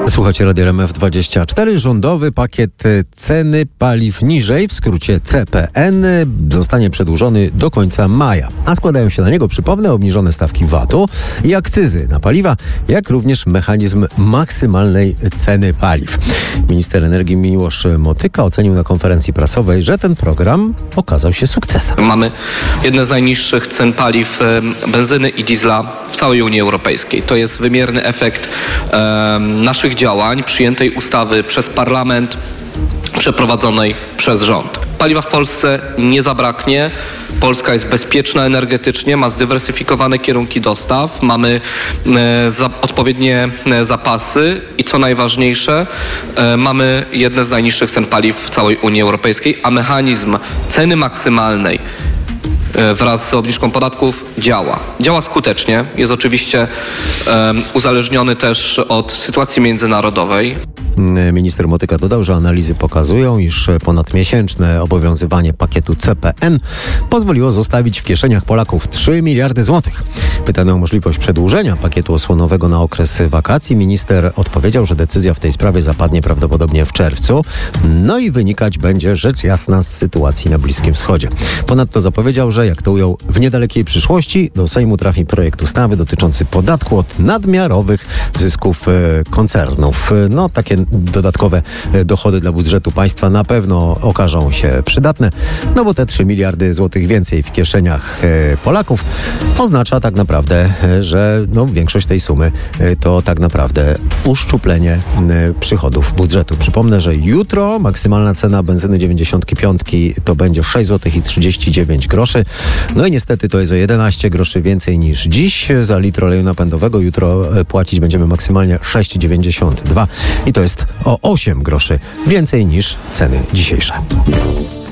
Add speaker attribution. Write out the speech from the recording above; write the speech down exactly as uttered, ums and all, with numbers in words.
Speaker 1: Słuchacie Radia R M F dwadzieścia cztery. Rządowy pakiet ceny paliw niżej, w skrócie C P N, zostanie przedłużony do końca maja. A składają się na niego, przypomnę, obniżone stawki V A T-u i akcyzy na paliwa, jak również mechanizm maksymalnej ceny paliw. Minister energii Miłosz Motyka ocenił na konferencji prasowej, że ten program okazał się sukcesem.
Speaker 2: Mamy jedne z najniższych cen paliw, benzyny i diesla w całej Unii Europejskiej. To jest wymierny efekt e, naszych działań, przyjętej ustawy przez parlament, przeprowadzonej przez rząd. Paliwa w Polsce nie zabraknie. Polska jest bezpieczna energetycznie, ma zdywersyfikowane kierunki dostaw, mamy e, za, odpowiednie e, zapasy i co najważniejsze, e, mamy jedne z najniższych cen paliw w całej Unii Europejskiej, a mechanizm ceny maksymalnej wraz z obniżką podatków działa. Działa skutecznie. Jest oczywiście um, uzależniony też od sytuacji międzynarodowej.
Speaker 1: Minister Motyka dodał, że analizy pokazują, iż ponadmiesięczne obowiązywanie pakietu C P N pozwoliło zostawić w kieszeniach Polaków trzy miliardy złotych. Pytany o możliwość przedłużenia pakietu osłonowego na okres wakacji, minister odpowiedział, że decyzja w tej sprawie zapadnie prawdopodobnie w czerwcu. No i wynikać będzie rzecz jasna z sytuacji na Bliskim Wschodzie. Ponadto zapowiedział, że jak to ujął, w niedalekiej przyszłości do Sejmu trafi projekt ustawy dotyczący podatku od nadmiarowych zysków e, koncernów. No, takie dodatkowe e, dochody dla budżetu państwa na pewno okażą się przydatne, no bo te trzy miliardy złotych więcej w kieszeniach e, Polaków oznacza tak naprawdę, e, że no, większość tej sumy e, to tak naprawdę uszczuplenie e, przychodów budżetu. Przypomnę, że jutro maksymalna cena benzyny dziewięćdziesiąt pięć to będzie sześć złotych i trzydzieści dziewięć groszy. No i niestety to jest o jedenaście groszy więcej niż dziś. Za litr oleju napędowego jutro płacić będziemy maksymalnie sześć dziewięćdziesiąt dwa i to jest o osiem groszy więcej niż ceny dzisiejsze.